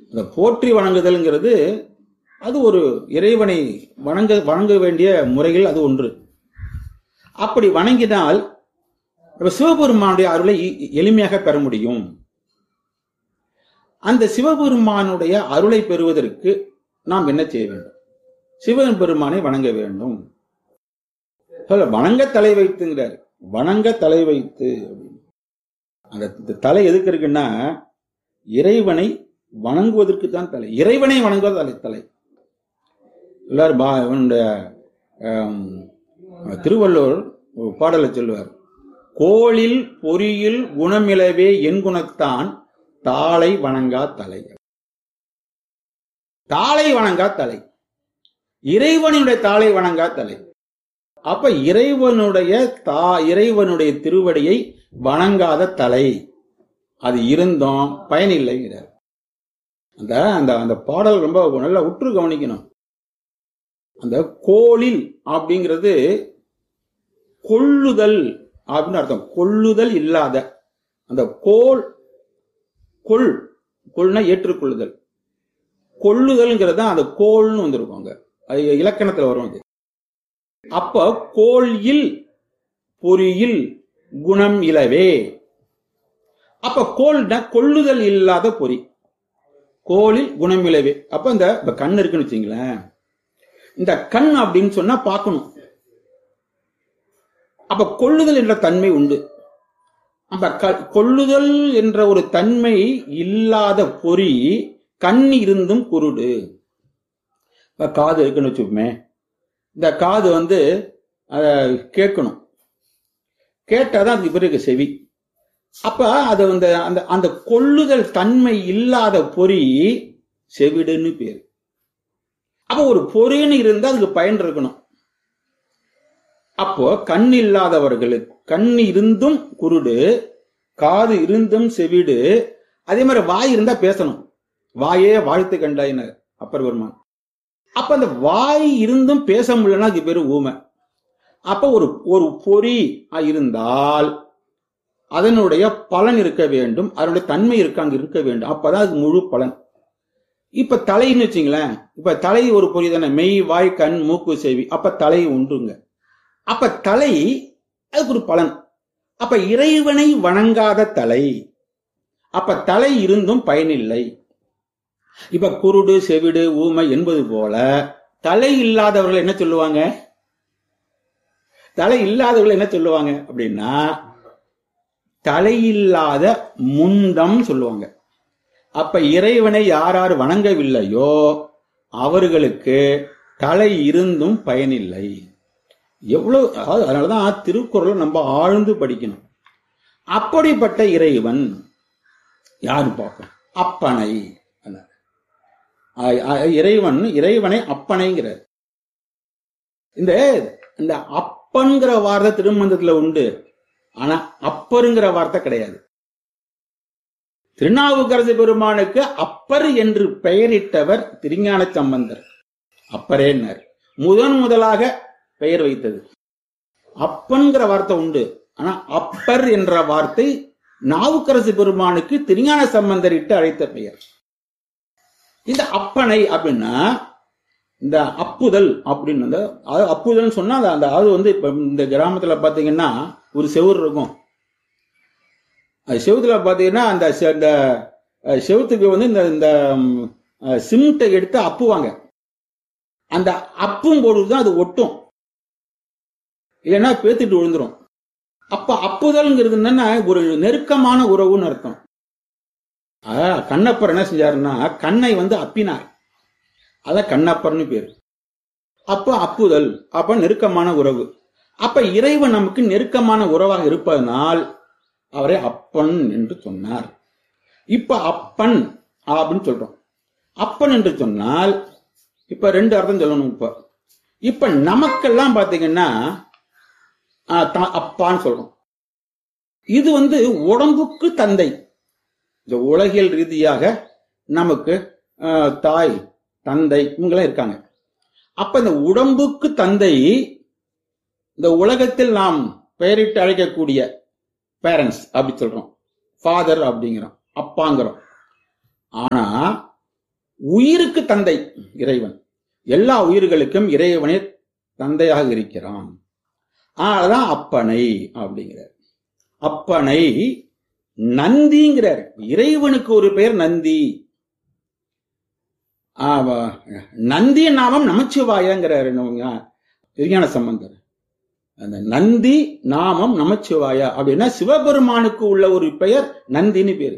அந்த போற்றி வணங்குதல்ங்கிறது அது ஒரு இறைவனை வணங்க வேண்டிய முறையில் அது ஒன்று. அப்படி வணங்கினால் சிவபெருமானுடைய அருளை எளிமையாக பெற முடியும். அந்த சிவபெருமானுடைய அருளை பெறுவதற்கு நாம் என்ன செய்ய வேண்டும்? சிவபெருமானை வணங்க வேண்டும். வணங்க தலை வைத்துங்கிறார். வணங்க தலை வைத்து. அந்த தலை எதுக்கு இருக்குன்னா இறைவனை வணங்குவதற்கு தான் தலை. இறைவனை வணங்குவது தலை. எல்லாரும் திருவள்ளுவர் ஒரு பாடலை சொல்லுவார். கோளில் பொறியில் குணமிலவே என் குணத்தான் தாளை வணங்கா தலை. தாளை வணங்கா தலை, இறைவனுடைய தாளை வணங்கா தலை. அப்ப இறைவனுடைய திருவடியை வணங்காத தலை அது இருந்தும் பயனில்லைங்கிறார். அந்த பாடல் ரொம்ப நல்லா உற்று கவனிக்கணும். அந்த கோளில் அப்படிங்கிறது கொள்ளுதல் அப்படின்னு அர்த்தம். கொள்ளுதல் இல்லாத அந்த கொள்னா ஏற்றுக்கொள்ளுதல். கொள்ளுதல்ங்கிறது அந்த கோள்னு வந்திருப்பாங்க, அது இலக்கணத்துல வரும். அது அப்ப கோளில் பொறியில் குணம் இலவே. அப்ப கோள்னா கொள்ளுதல் இல்லாத பொறி, கோளில் குணம் இலவே. அப்ப இந்த கண் இருக்குன்னு வச்சுங்களேன், இந்த கண் அப்படின்னு சொன்னா பார்க்கணும். அப்ப கொள்ளுதல் என்ற தன்மை உண்டு. அப்ப கொள்ளுதல் என்ற ஒரு தன்மை இல்லாத பொறி கண் இருந்தும் குருடு. காது இருக்குன்னு வச்சுப்போமே, இந்த காது அத கேட்கணும், கேட்டாதான் அதுக்கு பிறகு செவி. அப்ப அது அந்த கொள்ளுதல் தன்மை இல்லாத பொறி செவிடுன்னு பேரு. அப்ப ஒரு பொறின்னு இருந்தா அதுக்கு பயன் இருக்கணும். அப்போ கண் இல்லாதவர்களுக்கு கண் இருந்தும் குருடு, காது இருந்தும் செவிடு. அதே மாதிரி வாய் இருந்தா பேசணும். வாயே வாழ்த்து கண்டாயினர் அப்பர் பெருமான். அப்ப அந்த வாய் இருந்தும் பேச முடியலன்னா அது பேரு ஊமை. அப்ப ஒரு பொறி இருந்தால் அதனுடைய பலன் இருக்க வேண்டும், அதனுடைய தன்மை இருக்க வேண்டும். அப்பதான் அது முழு பலன். இப்ப தலைன்னு வச்சுங்களேன், இப்ப தலை ஒரு பொறி தானே, மெய் வாய் கண் மூக்கு செவி. அப்ப தலை உண்டுங்க. அப்ப தலை அதுக்கு ஒரு பலன். அப்ப இறைவனை வணங்காத தலை, அப்ப தலை இருந்தும் பயனில்லை. இப்ப குருடு செவிடு ஊமை என்பது போல தலை இல்லாதவர்கள் என்ன சொல்லுவாங்க? தலை இல்லாதவர்கள் என்ன சொல்லுவாங்க அப்படின்னா தலையில்லாத முண்டம் சொல்லுவாங்க. அப்ப இறைவனை யார் வணங்கவில்லையோ அவர்களுக்கு தலை இருந்தும் பயனில்லை. எவ்வளவு, அதனாலதான் திருக்குறள் நம்ம ஆழ்ந்து படிக்கணும். அப்படிப்பட்ட இறைவன் யாரு பார்க்கணும்? அப்பனை. இறைவனை அப்பனைங்கிறார். இந்த அப்பன்கிற வார்த்தை திருமந்திரத்துல உண்டு, ஆனா அப்பருங்கிற வார்த்தை கிடையாது. திருநாவுக்கரசு பெருமானுக்கு அப்பர் என்று பெயரிட்டவர் திருஞான சம்பந்தர். அப்பரேன்னர் முதலாக பெயர் வைத்தது. அப்பன்கிற வார்த்தை உண்டு, ஆனா அப்பர் என்ற வார்த்தை நாவுக்கரசு பெருமானுக்கு திருஞான சம்பந்தர் இட்டு அழைத்த பெயர். இந்த அப்பனை அப்படின்னா இந்த அப்புதல் அப்படின்னு அப்புதல் சொன்னா அது இப்ப இந்த கிராமத்துல பாத்தீங்கன்னா ஒரு செவுறு இருக்கும். அது செவுத்துல பாத்தீங்கன்னா அந்த செவுத்துக்கு இந்த சிமெண்ட்டை எடுத்து அப்புவாங்க. அந்த அப்பும் பொழுதுதான் அது ஒட்டும், இல்லைன்னா பேத்துட்டு விழுந்துரும். அப்ப அப்புதல்ங்கிறது என்னன்னா ஒரு நெருக்கமான உறவுன்னு அர்த்தம். கண்ணப்பர் என்ன செஞ்சாருன்னா கண்ணை அப்பினார், அத கண்ணப்பர்னு பேரு. அப்ப அப்புதல், அப்ப நெருக்கமான உறவு. அப்ப இறைவன் நமக்கு நெருக்கமான உறவாக இருப்பதனால் அவரை அப்பன் என்று சொன்னார். இப்ப அப்பன் அப்படின்னு சொல்றோம். அப்பன் என்று சொன்னால் இப்ப ரெண்டு அர்த்தம் சொல்லணும். இப்ப நமக்கெல்லாம் பாத்தீங்கன்னா அப்பான்னு சொல்றோம். இது உடம்புக்கு தந்தை. இந்த உலகியல் ரீதியாக நமக்கு தாய் தந்தை இவங்கெல்லாம் இருக்காங்க. அப்ப இந்த உடம்புக்கு தந்தை, இந்த உலகத்தில் நாம் பெயரிட்டு அழைக்கக்கூடிய பேரண்ட்ஸ் அப்படி சொல்றோம், ஃபாதர் அப்படிங்கிறோம், அப்பாங்கிறோம். ஆனா உயிருக்கு தந்தை இறைவன். எல்லா உயிர்களுக்கும் இறைவனே தந்தையாக இருக்கிறான். அதான் அப்பனை அப்படிங்கிறார். அப்பனை நந்திங்கிறார். இறைவனுக்கு ஒரு பெயர் நந்தி. நந்தி நாமம் நமச்சிவாயங்கிறார் திருஞான சம்பந்தர். அந்த நந்தி நாமம் நமச்சிவாயா அப்படின்னா சிவபெருமானுக்கு உள்ள ஒரு பெயர் நந்தின்னு பேரு.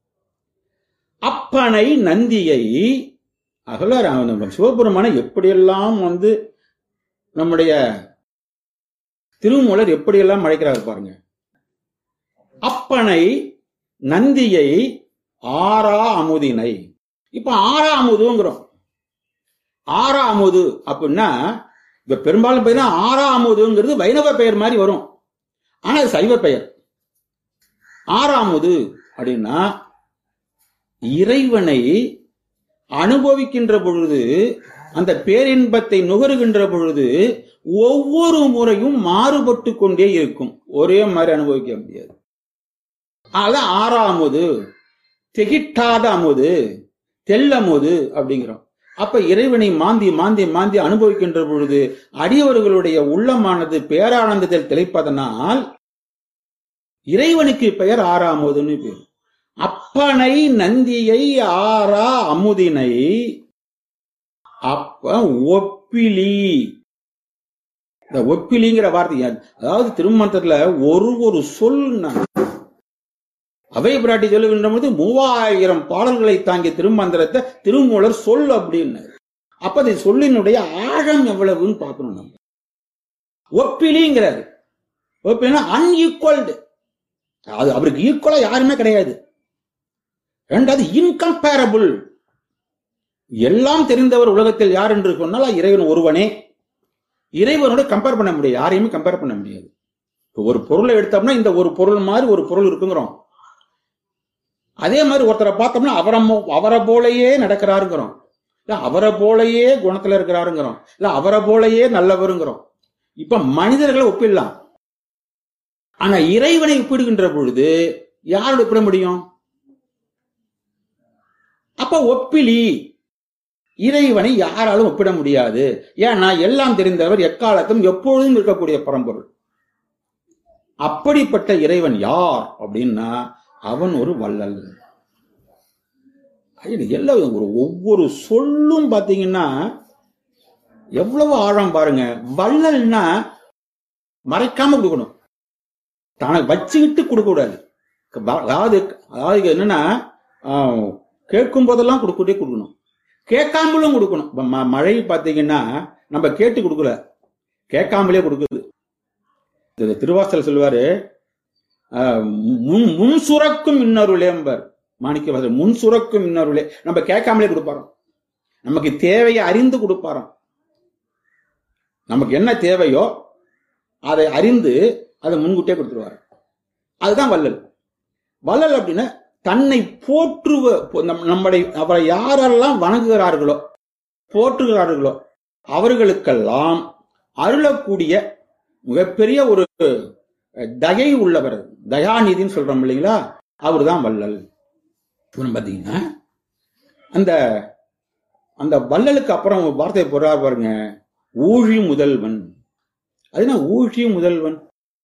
அப்பனை நந்தியை சிவபெருமானை எப்படியெல்லாம் நம்முடைய திருமூலர் எப்படியெல்லாம் அழைக்கிறார் பாருங்க. அப்பனை நந்தியை ஆறா அமுதினை. இப்ப ஆறா அமுதுங்கிறோம். ஆறா அமுது அப்படின்னா இப்ப பெரும்பாலும் பார்த்தீங்கன்னா ஆறா அமுதுங்கிறது வைணவ பெயர் மாதிரி வரும். ஆனா அது சைவ பெயர். ஆறாமுது அப்படின்னா இறைவனை அனுபவிக்கின்ற பொழுது, அந்த பேரின்பத்தை நுகருகின்ற பொழுது ஒவ்வொரு முறையும் மாறுபட்டு கொண்டே இருக்கும். ஒரே மாதிரி அனுபவிக்க முடியாது. அதான் ஆறாமுது, திகிட்டாத அமுது, தெல்லமுது அப்படிங்கிறோம். அப்ப இறைவனை மாந்தி மாந்தி மாந்தி அனுபவிக்கின்ற பொழுது அடியவர்களுடைய உள்ளமானது பேரானந்தத்தில் திளைப்பதனால் இறைவனுக்கு பெயர் ஆறாமுதுன்னு பேர். அப்பனை நந்தியை ஆறா அமுதினை அப்ப ஒப்பிலி. இந்த ஒப்பிலிங்கிற வார்த்தை அதாவது திருமந்திரத்துல ஒரு சொல் அவை பிராட்டி சொல்லுகின்ற போது 3000 பாடல்களை தாங்கிய திருமந்திரத்தை திருமூலர் சொல் அப்படின்னு. அப்ப அது சொல்லினுடைய ஆழம் எவ்வளவுன்னு பார்க்கணும். நம்ம ஒப்பிலிங்கிறாரு. ஒப்பிலினா அன்ஈக்குவல்டு, அது அவருக்கு ஈக்குவலா யாருமே கிடையாது. ரெண்டாவது இன்கம்பேரபிள், எல்லாம் தெரிந்தவர் உலகத்தில் யார் என்று சொன்னால் இறைவன் ஒருவனே. இறைவனோட கம்பேர் பண்ண முடியாது, யாரையுமே கம்பேர் பண்ண முடியாது. ஒரு பொருளை எடுத்தோம்னா இந்த ஒரு பொருள் மாதிரி ஒரு பொருள் இருக்குங்கிறோம். அதே மாதிரி ஒருத்தரை பார்த்தோம்னா அவரை போலயே நடக்கிறாருங்கிறோம், இல்ல அவரை போலயே குணத்துல இருக்கிறாருங்கிறோம், இல்ல அவரை போலயே நல்லவருங்கிறோம். இப்ப மனிதர்களை ஒப்பிடலாம். ஆனா இறைவனை ஒப்பிடுகின்ற பொழுது யாரோட ஒப்பிட முடியும்? அப்ப ஒப்பிலி, இறைவனை யாராலும் ஒப்பிட முடியாது. ஏன்னா எல்லாம் தெரிந்தவர், எக்காலத்தும் எப்பொழுதும் இருக்கக்கூடிய பரம்பொருள். அப்படிப்பட்ட இறைவன் யார் அப்படின்னா அவன் ஒரு வள்ளல். எல்லாம் ஒவ்வொரு சொல்லும் பாத்தீங்கன்னா எவ்வளவு ஆழம் பாருங்க. வள்ளல்னா மறைக்காம கொடுக்கணும், தனக்கு வச்சுக்கிட்டு கொடுக்க கூடாது. அதாவது என்னன்னா கேட்கும் போதெல்லாம் கொடுக்கணும், கேட்காமலும் கொடுக்கணும். மழை பாத்தீங்கன்னா நம்ம கேட்டு கொடுக்கல, கேட்காமலே கொடுக்குது. திருவாசல் சொல்லுவாரு, முன் சுரக்கும் இன்னொருளேம்பர் மாணிக்கவாசகர். முன் சுரக்கும் இன்னொருளே, நம்ம கேட்காமலே கொடுப்பாரோம். நமக்கு தேவையை அறிந்து கொடுப்பாரோம். நமக்கு என்ன தேவையோ அதை அறிந்து அதை முன்கூட்டியே கொடுத்துருவாரு. அதுதான் வள்ளல். வள்ளல் அப்படின்னா தன்னை போற்றுவ, அவரை யாரெல்லாம் வணங்குகிறார்களோ போற்றுகிறார்களோ அவர்களுக்கெல்லாம் அருளக்கூடிய மிகப்பெரிய ஒரு தயை உள்ளவர், தயாநிதின்னு சொல்றோம் இல்லைங்களா, அவர் தான் வள்ளல். பாத்தீங்கன்னா அந்த வள்ளலுக்கு அப்புறம் வார்த்தை போறார் பாருங்க, ஊழி முதல்வன். அதுனா ஊழி முதல்வன்,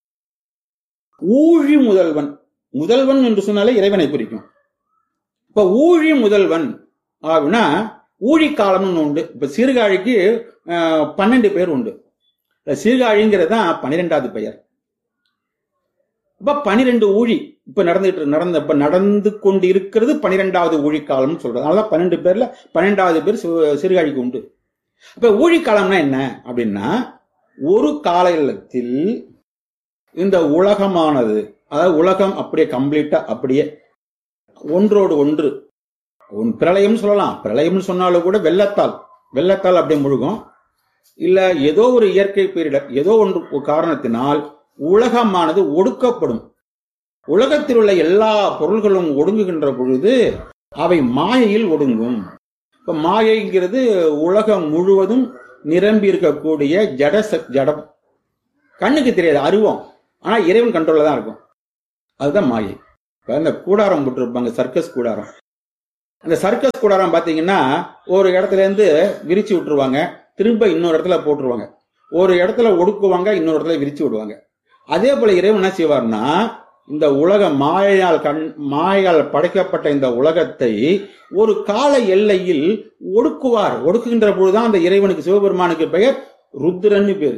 ஊழி முதல்வன். முதல்வன் என்று சொன்னாலே இறைவனை குறிக்கும். இப்ப ஊழி முதல்வன் அப்படின்னா ஊழி காலம்னு உண்டு. இப்ப சீர்காழிக்கு 12 பேர் உண்டு. சீர்காழிங்கிறது தான் 12வது பெயர். இப்ப 12 ஊழி இப்ப நடந்து கொண்டு இருக்கிறது 12வது ஊழிக்காலம் சொல்றது. அதனால 12 பேர்ல 12வது பேர் சீர்காழிக்கு உண்டு. இப்ப ஊழிக்காலம்னா என்ன அப்படின்னா, ஒரு காலத்தில் இந்த உலகமானது, அதாவது உலகம் அப்படியே கம்ப்ளீட்டா அப்படியே ஒன்றோடு ஒன்று பிரளயம் சொல்லலாம். பிரளயம் சொன்னாலும் கூட வெள்ளத்தால் அப்படியே முழுகும். இல்ல ஏதோ ஒரு இயற்கை பேரிடர், ஏதோ ஒன்று காரணத்தினால் உலகமானது ஒடுக்கப்படும். உலகத்தில் உள்ள எல்லா பொருள்களும் ஒடுங்குகின்ற பொழுது அவை மாயையில் ஒடுங்கும். இப்ப மாயைங்கிறது உலகம் முழுவதும் நிரம்பி இருக்கக்கூடிய ஜடம், கண்ணுக்கு தெரியாது, அருவம். ஆனா இறைவன் கண்ட்ரோல்ல தான் இருக்கும். அதுதான் மாயை. இந்த கூடாரம் போட்டிருப்பாங்க, சர்க்கஸ் கூடாரம். அந்த சர்க்கஸ் கூடாரம் பாத்தீங்கன்னா ஒரு இடத்துல இருந்து விரிச்சு விட்டுருவாங்க, திரும்ப இன்னொரு இடத்துல போட்டுருவாங்க, ஒரு இடத்துல ஒடுக்குவாங்க, இன்னொரு இடத்துல விரிச்சு விடுவாங்க. அதே போல இறைவன் என்ன செய்வார்னா, இந்த உலக மாயால் படைக்கப்பட்ட இந்த உலகத்தை ஒரு கால எல்லையில் ஒடுக்குவார். ஒடுக்குகின்ற பொழுதுதான் அந்த இறைவனுக்கு, சிவபெருமானுக்கு பெயர் ருத்ரன்னு பேரு.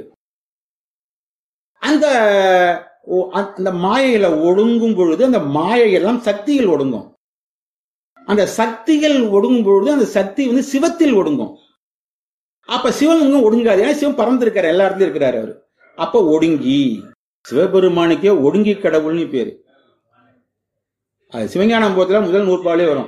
அந்த மாயையில ஒடுங்கும் பொழுது அந்த மாயையெல்லாம் சக்தியில் ஒடுங்கும். அந்த சக்திகள் ஒடுங்கும் பொழுது அந்த சக்தி சிவத்தில் ஒடுங்கும். அப்ப சிவன் ஒடுங்காது, ஏன்னா சிவன் பறந்திருக்காரு, எல்லா இடத்துலயும் இருக்கிறாரு அவரு. அப்ப ஒடுங்கி, சிவபெருமானுக்கே ஒடுங்கி கடவுள்னு பேரு. அது சிவஞானம் போதுல முதல் நூற்பாலே வரும்.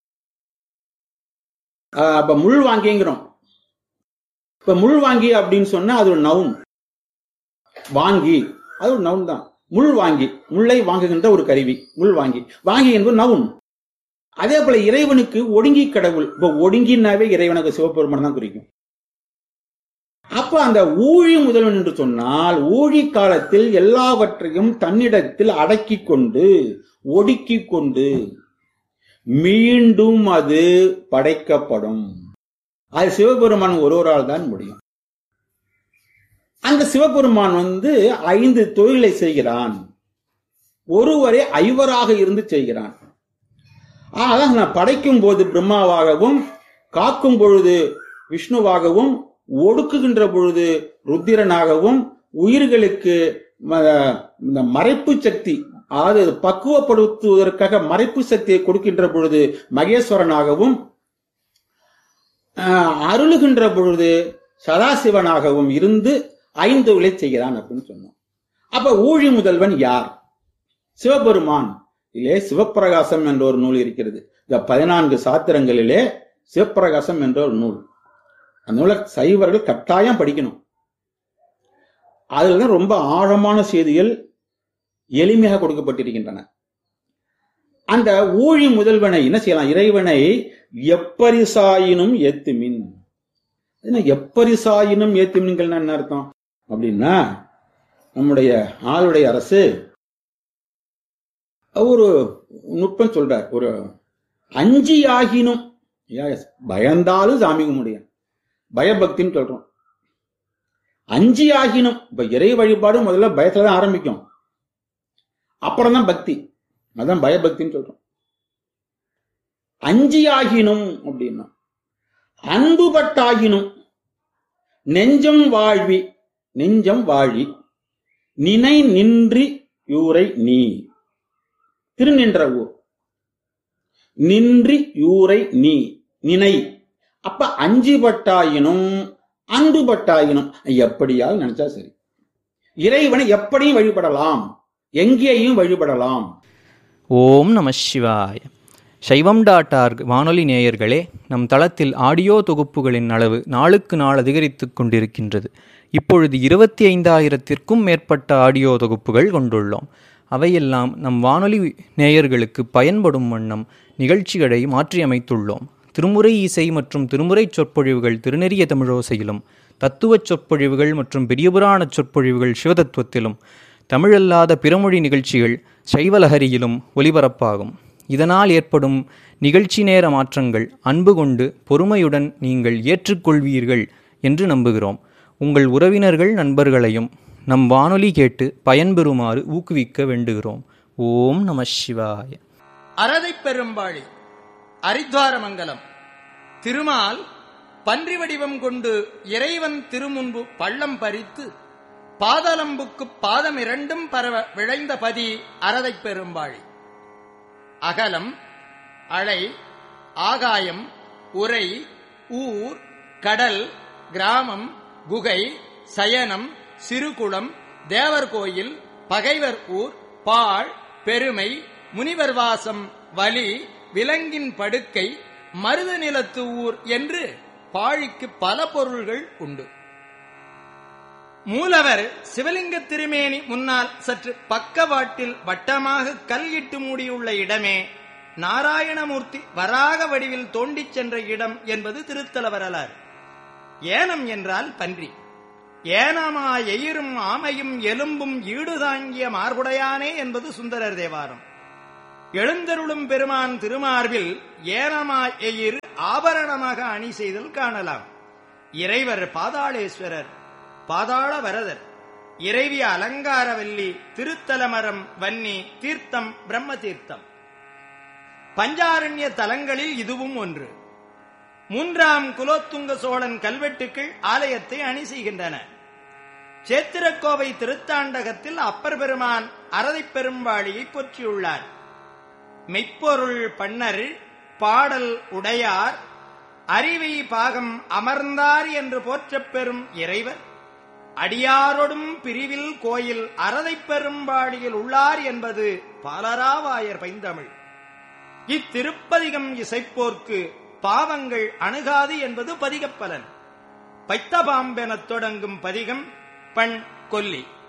அப்ப முள் வாங்கிங்கிறோம். இப்ப முள் வாங்கி அப்படின்னு சொன்னா அது ஒரு நவுன். வாங்கி அது ஒரு நவுன் தான். முள் வாங்கி, முல்லை வாங்குகின்ற ஒரு கருவி, முள் வாங்கி. வாங்கி என்பது நவுன். அதே போல இறைவனுக்கு ஒடுங்கி கடவுள். இப்ப ஒடுங்கினாவே இறைவனுக்கு சிவபெருமான் தான் குறிக்கும். அப்ப அந்த ஊழி முதல்வன் என்று சொன்னால், ஊழி காலத்தில் எல்லாவற்றையும் தன்னிடத்தில் அடக்கி கொண்டு ஒடுக்கி கொண்டு மீண்டும் அது படைக்கப்படும். அது சிவபெருமான் ஒருவரால் தான் முடியும். அந்த சிவபெருமான் 5 தொழிலை செய்கிறான். ஒருவரே 5வராக இருந்து செய்கிறான். ஆனால் நான் படைக்கும் போது பிரம்மாவாகவும், காக்கும் பொழுது விஷ்ணுவாகவும், ஒடுக்குகின்ற பொழுது ருத்திரனாகவும், உயிர்களுக்கு மறைப்பு சக்தி, அதாவது பக்குவப்படுத்துவதற்காக மறைப்பு சக்தியை கொடுக்கின்ற பொழுது மகேஸ்வரனாகவும், அருளுகின்ற பொழுது சதாசிவனாகவும் இருந்து 5 தொழிலை செய்கிறான் அப்படின்னு சொன்னோம். அப்ப ஊழி முதல்வன் யார்? சிவபெருமான். இதிலே சிவப்பிரகாசம் என்ற ஒரு நூல் இருக்கிறது. இந்த 14 சாத்திரங்களிலே சிவப்பிரகாசம் என்ற ஒரு நூல். அந்த நூலை சைவர்கள் கட்டாயம் படிக்கணும். அதுல ரொம்ப ஆழமான செய்திகள் எளிமையாக கொடுக்கப்பட்டிருக்கின்றன. அந்த ஊழி முதல்வனை என்ன செய்யலாம்? இறைவனை எப்பரிசாயினும் ஏத்துமின். எப்பரிசாயினும் ஏத்துமின்கள் என்ன அர்த்தம் அப்படின்னா, நம்முடைய ஆளுடைய அரசு ஒரு நுட்பம் சொல்றார். ஒரு அஞ்சி ஆகினும், பயந்தாலும் சாமி முடியும், பயபக்தின்னு சொல்றோம். அஞ்சி ஆகினும், இப்ப இறை வழிபாடு முதல்ல பயத்துலதான் ஆரம்பிக்கும், அப்புறம் தான் பக்தி. அதான் பயபக்தின்னு சொல்றோம். அஞ்சி ஆகினும் அப்படின்னா, அன்பு பட்டாகினும், நெஞ்சம் வாழ்வி, நெஞ்சம் வாழி, நினை நின்றி யூரை நீ. திருநின்ற ஊர், நின்றி யூரை நீ, நினை. அப்ப அஞ்சு பட்டாயினும் அன்பு பட்டாயினும், எப்படியாவது நினைச்சா சரி. இறைவனை எப்படியும் வழிபடலாம், எங்கேயும் வழிபடலாம். ஓம் நம சிவாய. சைவம்.org வானொலி நேயர்களே, நம் தளத்தில் ஆடியோ தொகுப்புகளின் அளவு நாளுக்கு நாள் அதிகரித்து கொண்டிருக்கின்றது. இப்பொழுது 25,000த்திற்கும் மேற்பட்ட ஆடியோ தொகுப்புகள் கொண்டுள்ளோம். அவையெல்லாம் நம் வானொலி நேயர்களுக்கு பயன்படும் வண்ணம் நிகழ்ச்சிகளை மாற்றியமைத்துள்ளோம். திருமுறை இசை மற்றும் திருமுறை சொற்பொழிவுகள் திருநெறிய தமிழோசையிலும், தத்துவச் சொற்பொழிவுகள் மற்றும் பெரியபுராண சொற்பொழிவுகள் சிவதத்துவத்திலும், தமிழல்லாத பிறமொழி நிகழ்ச்சிகள் சைவலஹரியிலும் ஒலிபரப்பாகும். இதனால் ஏற்படும் நிகழ்ச்சி நேர மாற்றங்கள் அன்பு கொண்டு பொறுமையுடன் நீங்கள் ஏற்றுக்கொள்வீர்கள் என்று நம்புகிறோம். உங்கள் உறவினர்கள் நண்பர்களையும் நம் வானொலி கேட்டு பயன்பெறுமாறு ஊக்குவிக்க வேண்டுகிறோம். ஓம் நம சிவாய. அரதை பெரும்பாழி அரித்வாரமங்கலம். திருமால் பன்றி வடிவம் கொண்டு இறைவன் திருமுன்பு பள்ளம் பறித்து பாதலம்புக்கு பாதம் இரண்டும் பரவ விளைந்த பதி அரதை பெரும்பாழி. அகலம், அலை, ஆகாயம், உரை, ஊர், கடல், கிராமம், குகை, சயனம், சிறுகுளம், தேவர் கோயில், பகைவர் ஊர், பாழ், பெருமை, முனிவர் வாசம், வலி, விலங்கின் படுக்கை, மருத நிலத்து ஊர் என்று பாழிக்கு பல பொருள்கள் உண்டு. மூலவர் சிவலிங்க திருமேனி முன்னால் சற்று பக்கவாட்டில் வட்டமாக கல் இட்டு மூடியுள்ள இடமே நாராயணமூர்த்தி வராக வடிவில் தோண்டிச் சென்ற இடம் என்பது திருத்தல வரலாறு. ஏனம் என்றால் பன்றி. ஏனமா எயிரும் ஆமையும் எலும்பும் ஈடு தாங்கிய மார்புடையானே என்பது சுந்தரர் தேவாரம். எழுந்தருளும் பெருமான் திருமார்பில் ஏனமாய் எயிர் ஆபரணமாக அணி செய்தல் காணலாம். இறைவர் பாதாளேஸ்வரர், பாதாள வரதர், இறைவி அலங்காரவல்லி, திருத்தலமரம், வன்னி, தீர்த்தம் பிரம்ம தீர்த்தம். பஞ்சாரண்ய தலங்களில் இதுவும் ஒன்று. 3ஆம் குலோத்துங்க சோழன் கல்வெட்டுக்கள் ஆலயத்தை அணி செய்கின்றன. சேத்திரக்கோவை திருத்தாண்டகத்தில் அப்பர் பெருமான் அரதைப் பெரும்பாளியை போற்றியுள்ளார். மெய்ப்பொருள் பண்ணர், பாடல் உடையார், அறிவை பாகம் அமர்ந்தார் என்று போற்றப் பெறும் இறைவர் அடியாரோடும் பிரிவில் கோயில் அரதைப் பெரும்பாளியில் உள்ளார் என்பது பாலராவாயர் பைந்தமிழ். இத்திருப்பதிகம் இசைப்போர்க்கு பாவங்கள் அணுகாது என்பது பதிகப்பலன். பைத்த பாம்பெனத் தொடங்கும் பதிகம் பண் கொல்லி.